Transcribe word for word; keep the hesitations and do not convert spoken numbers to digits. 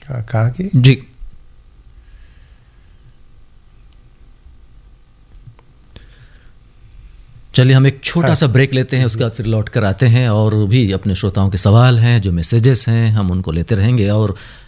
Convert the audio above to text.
कहा कि जी चलिए हम एक छोटा सा ब्रेक लेते हैं, उसके बाद फिर लौट कर आते हैं और भी अपने श्रोताओं के सवाल हैं, जो मैसेजेस हैं, हम उनको लेते रहेंगे और